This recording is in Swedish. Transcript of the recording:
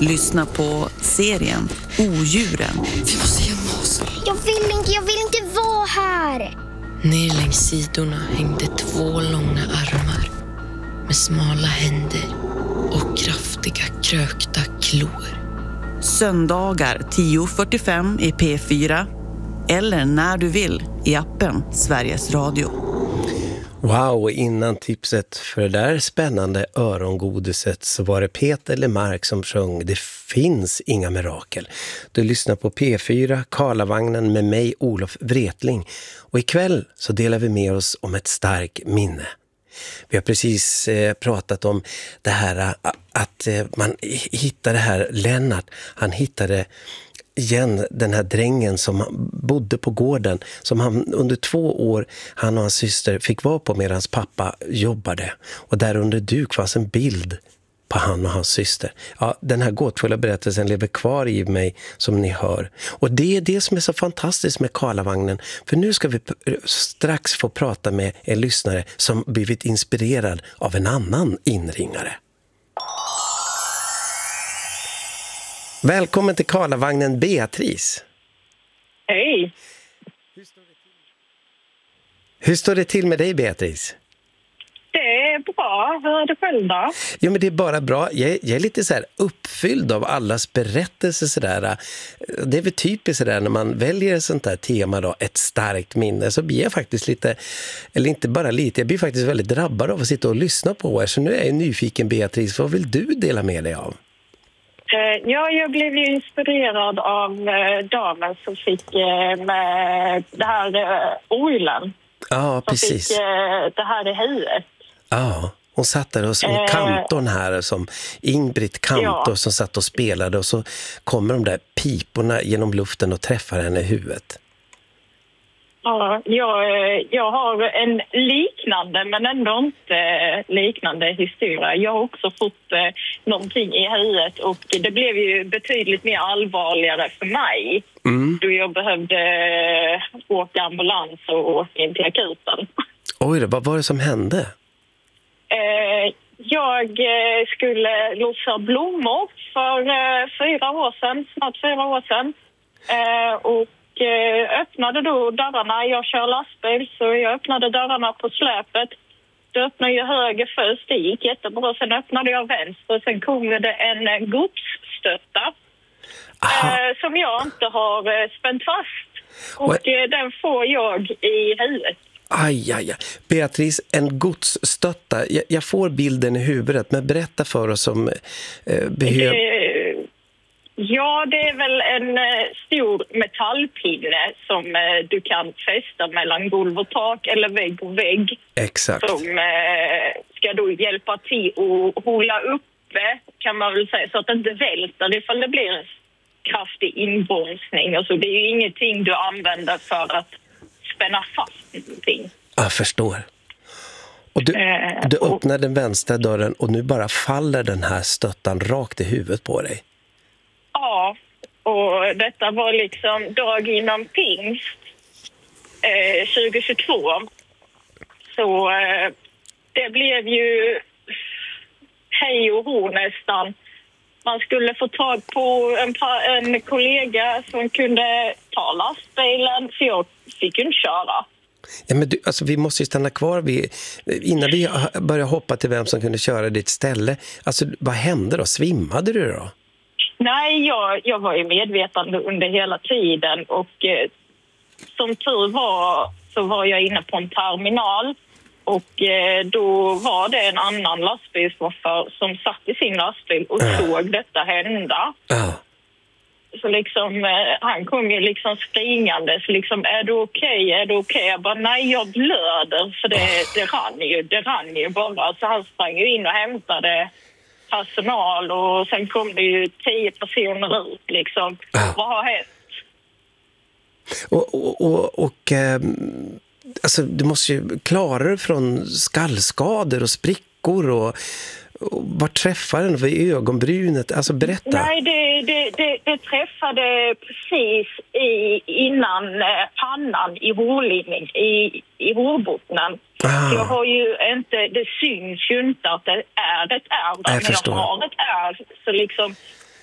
Lyssna på serien Odjuren. Vi måste gömma oss. Jag vill inte vara här. Ner längs sidorna hängde 2 långa armar med smala händer och kraftiga krökta klor. Söndagar 10:45 i P4 eller när du vill i appen Sveriges Radio. Wow, innan tipset för det där spännande örongodiset så var det Peter Lemark som sjöng Det finns inga mirakel. Du lyssnar på P4, Karlavagnen med mig, Olof Wretling. Och ikväll så delar vi med oss om ett starkt minne. Vi har precis pratat om det här att man hittade här Lennart. Han hittade igen den här drängen som bodde på gården som han under 2 år, han och hans syster fick vara på medan hans pappa jobbade. Och där under duk fanns en bild på han och hans syster. Ja, den här gåtfulla berättelsen lever kvar i mig som ni hör. Och det är det som är så fantastiskt med Karlavagnen. För nu ska vi strax få prata med en lyssnare som blivit inspirerad av en annan inringare. Välkommen till Karlavagnen, Beatrice. Hej. Hur står det till med dig, Beatrice? Det är bra. Hur är det själv då? Jo, men det är bara bra. Jag är lite så här uppfylld av allas berättelser sådär. Det är väl typiskt sådär när man väljer ett sånt här tema då, ett starkt minne, så blir jag faktiskt lite, eller inte bara lite, jag blir faktiskt väldigt drabbad av att sitta och lyssna på er. Så nu är jag nyfiken, Beatrice. Vad vill du dela med dig av? Ja, jag blev ju inspirerad av damen som fick med det här orlen. Ja, precis. Som fick det här i huvudet. Ja, hon satt där och som kantorn här, som Ingrid Kantor, ja, som satt och spelade, och så kommer de där piporna genom luften och träffar henne i huvudet. Ja, jag har en liknande men ändå inte liknande historia. Jag har också fått någonting i huvudet och det blev ju betydligt mer allvarligare för mig. Då jag behövde åka ambulans och åka in till akuten. Oj då, vad var det som hände? Jag skulle lossa blommor för 4 år sedan, snart 4 år sedan. Och öppnade då dörrarna. Jag kör lastbil, så jag öppnade dörrarna på släpet. Då öppnade jag höger först, det gick jättebra. Sen öppnade jag vänster och sen kom det en godsstötta som jag inte har spänt fast. Och den får jag i huvudet. Aj. Beatrice, en godsstötta. Jag får bilden i huvudet, men berätta för oss om behöver... Ja, det är väl en stor metallpinne som du kan fästa mellan golv och tak eller vägg och vägg. Exakt. Som ska då hjälpa till att hålla uppe, kan man väl säga, så att det inte välter ifall det blir en kraftig inbromsning. Alltså, det är ju ingenting du använder för att spänna fast någonting. Jag förstår. Och du öppnar den vänstra dörren och nu bara faller den här stöttan rakt i huvudet på dig. Ja, och detta var liksom dag innan pingst 2022. Så det blev ju hej och hå nästan. Man skulle få tag på en kollega som kunde ta lastbilen, för jag fick ju inte köra. Ja, men alltså, vi måste ju stanna kvar innan vi börjar hoppa till vem som kunde köra ditt ställe. Alltså, vad hände då? Svimmade du då? Nej, jag var ju medvetande under hela tiden och som tur var så var jag inne på en terminal och då var det en annan lastbilschaufför som satt i sin lastbil och såg detta hända. Så liksom, han kom ju liksom springande, så liksom, är du okej? Är du okej? Jag bara, nej, jag blöder, för det rann ju bara. Så han sprang ju in och hämtade personal och sen kom det ju 10 personer ut liksom. Vad har hänt? Och alltså, du måste ju klara dig från skallskador och sprickor och var träffade den vid ögonbrynet? Alltså, berätta. Nej, det träffade precis innan pannan i hårlinjen, i hårbottnen. Jag har ju inte, det syns ju inte att det är ett ärr, men jag har ett ärr. Så liksom,